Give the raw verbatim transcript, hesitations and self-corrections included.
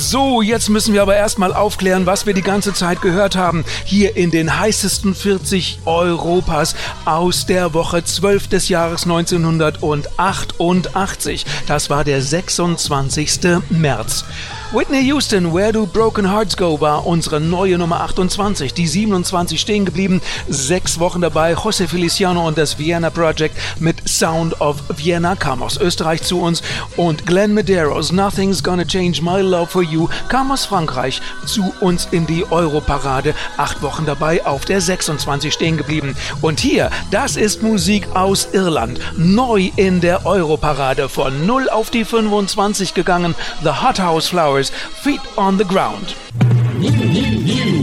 So, jetzt müssen wir aber erstmal aufklären, was wir die ganze Zeit gehört haben. Hier in den heißesten vierzig Europas aus der Woche zwölf des Jahres neunzehnhundertachtundachtzig. Das war der sechsundzwanzigste März. Whitney Houston, Where Do Broken Hearts Go, war unsere neue Nummer achtundzwanzig. Die siebenundzwanzig stehen geblieben, sechs Wochen dabei. José Feliciano und das Vienna Project mit Sound of Vienna kam aus Österreich zu uns. Und Glenn Medeiros, Nothing's Gonna Change My Love for You, kam aus Frankreich zu uns in die Europarade. Acht Wochen dabei, auf der sechsundzwanzig stehen geblieben. Und hier, das ist Musik aus Irland, neu in der Europarade, von null auf die fünfundzwanzig gegangen. The Hot House Flowers, Feet on the Ground. New, new, new.